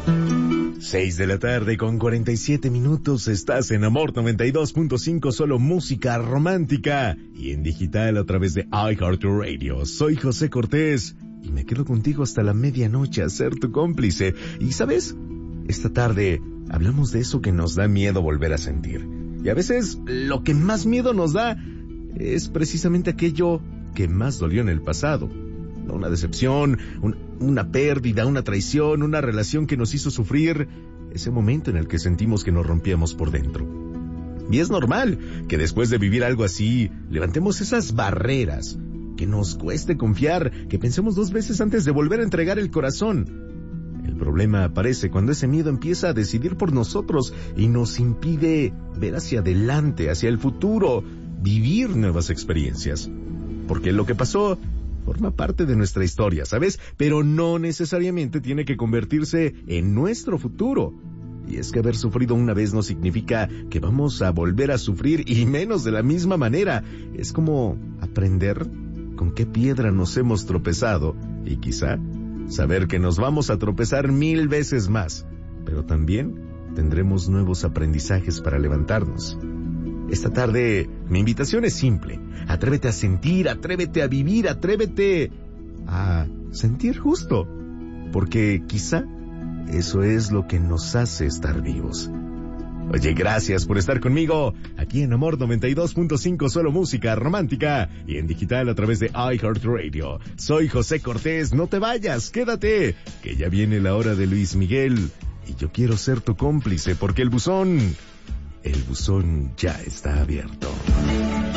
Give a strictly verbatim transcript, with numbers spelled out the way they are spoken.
Seis de la tarde con cuarenta y siete minutos, estás en Amor noventa y dos punto cinco, solo música romántica y en digital a través de iHeartRadio. Soy José Cortés y me quedo contigo hasta la medianoche a ser tu cómplice. Y ¿sabes? Esta tarde hablamos de eso que nos da miedo volver a sentir. Y a veces lo que más miedo nos da es precisamente aquello que más dolió en el pasado. Una decepción, un, una pérdida, una traición, una relación que nos hizo sufrir, ese momento en el que sentimos que nos rompíamos por dentro. Y es normal que después de vivir algo así, levantemos esas barreras, que nos cueste confiar, que pensemos dos veces antes de volver a entregar el corazón. El problema aparece cuando ese miedo empieza a decidir por nosotros y nos impide ver hacia adelante, hacia el futuro, vivir nuevas experiencias. Porque lo que pasó forma parte de nuestra historia, ¿sabes? Pero no necesariamente tiene que convertirse en nuestro futuro. Y es que haber sufrido una vez no significa que vamos a volver a sufrir, y menos de la misma manera. Es como aprender con qué piedra nos hemos tropezado y quizá saber que nos vamos a tropezar mil veces más. Pero también tendremos nuevos aprendizajes para levantarnos. Esta tarde, mi invitación es simple. Atrévete a sentir, atrévete a vivir, atrévete a sentir justo. Porque quizá eso es lo que nos hace estar vivos. Oye, gracias por estar conmigo aquí en Amor noventa y dos punto cinco, solo música romántica y en digital a través de iHeartRadio. Soy José Cortés, no te vayas, quédate, que ya viene la hora de Luis Miguel y yo quiero ser tu cómplice porque el buzón... El buzón ya está abierto.